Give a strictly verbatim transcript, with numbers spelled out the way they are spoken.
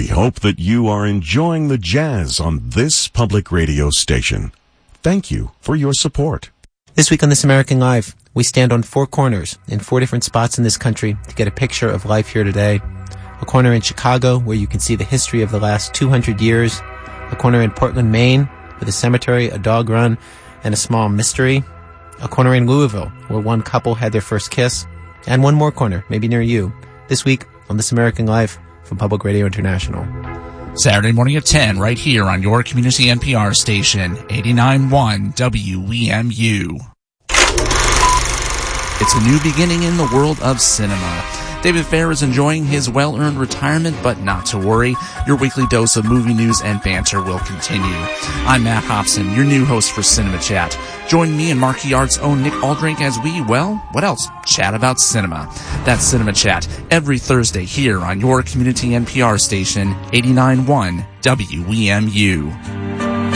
We hope that you are enjoying the jazz on this public radio station. Thank you for your support. This week on This American Life, we stand on four corners in four different spots in this country to get a picture of life here today. A corner in Chicago where you can see the history of the last two hundred years. A corner in Portland, Maine with a cemetery, a dog run, and a small mystery. A corner in Louisville where one couple had their first kiss. And one more corner, maybe near you, this week on This American Life from Public Radio International. Saturday morning at ten, right here on your community N P R station, eighty-nine point one W E M U. It's a new beginning in the world of cinema. David Fair is enjoying his well-earned retirement, but not to worry. Your weekly dose of movie news and banter will continue. I'm Matt Hobson, your new host for Cinema Chat. Join me and Marquee Arts' own Nick Aldrink as we, well, what else? Chat about cinema. That's Cinema Chat every Thursday here on your community N P R station, eighty-nine point one W E M U.